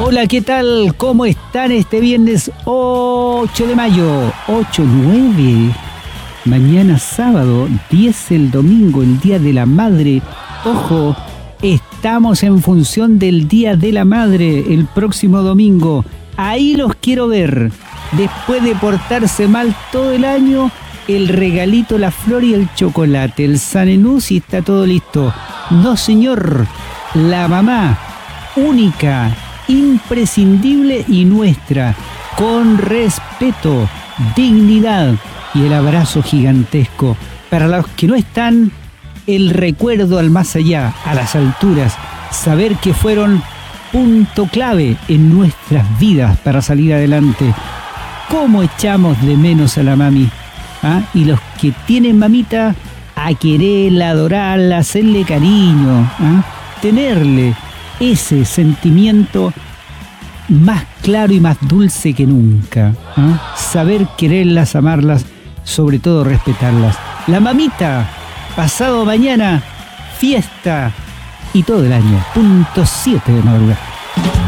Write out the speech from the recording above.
Hola, ¿qué tal? ¿Cómo están este viernes 8 de mayo? 8-9. Mañana sábado, 10 el domingo, el Día de la Madre. Ojo, estamos en función del Día de la Madre el próximo domingo. Ahí los quiero ver. Después de portarse mal todo el año, el regalito, la flor y el chocolate, el sanenús y está todo listo. No, señor, la mamá, única, imprescindible y nuestra, con respeto, dignidad y el abrazo gigantesco. Para los que no están, el recuerdo al más allá, a las alturas, saber que fueron punto clave en nuestras vidas para salir adelante. ¿Cómo echamos de menos a la mami? ¿Ah? Y los que tienen mamita, a quererla, adorarla, hacerle cariño, ¿ah? Tenerle ese sentimiento más claro y más dulce que nunca, ¿ah? Saber quererlas, amarlas, sobre todo respetarlas. La mamita, pasado mañana, fiesta y todo el año, punto 7 de madrugada.